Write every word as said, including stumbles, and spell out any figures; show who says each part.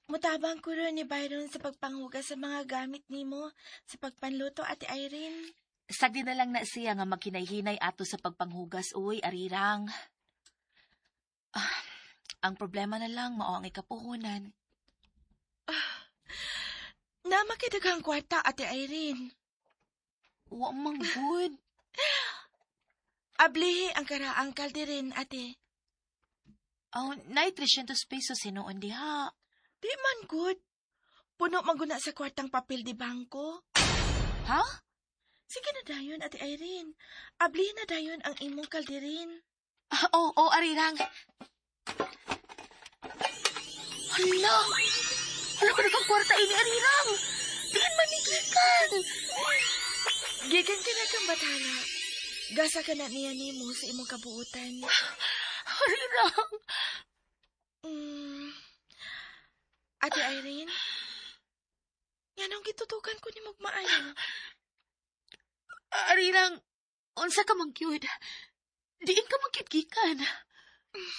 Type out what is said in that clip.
Speaker 1: Mutabang ko rin ni Byron sa pagpanghugas sa mga gamit nimo sa pagpanluto, Ate Irene.
Speaker 2: Sagdi na lang na siya nga maghinay-hinay ato sa pagpanghugas, uy, arirang. Ah, ang problema na lang, mao ang ikapuhunan.
Speaker 1: Ah, na makidaghang kwarta, Ate Irene.
Speaker 2: Wa mang good.
Speaker 1: Ablihi ang karaang kalderin, Ate.
Speaker 2: Oh, na three hundred pesos sinuon diha.
Speaker 1: Di man good. Puno maguna sa kwartang papel di bangko.
Speaker 2: Ha?
Speaker 1: Sige na dayon, Ate Irene. Abli na dayon ang imong kalderin.
Speaker 2: Ah, oh, oh, arirang. Hala! Hala ka na kang kwarta ini, arirang! Diyan manigikan!
Speaker 1: Gikan ka na kang batala. Gasa ka na niya nimo sa imong kabuutan.
Speaker 2: Arirang!
Speaker 1: Mm. Ate Irene? Yan ang gitutukan ko ni Magmaayo.
Speaker 2: Arirang, unsa ka mang cute. Diin ka magkitgikan.